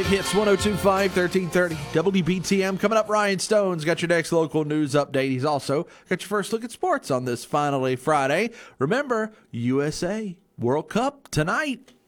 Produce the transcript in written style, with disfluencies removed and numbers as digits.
Hits 102.5, 1330 WBTM. Coming up, Ryan Stone's got your next local news update. He's also got your first look at sports on this finally Friday. Remember, USA World Cup tonight.